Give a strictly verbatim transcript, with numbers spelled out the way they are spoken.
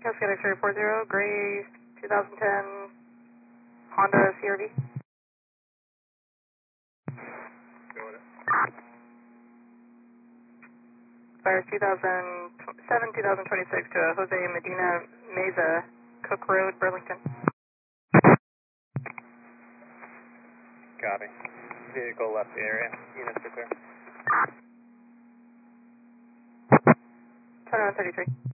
Cascade X-ray four zero, gray two thousand ten Honda C R V. Fire two thousand seven, two thousand twenty-six to Jose Medina Meza, Cook Road, Burlington. Copy. Vehicle left the area. Units are clear. twenty-one thirty-three.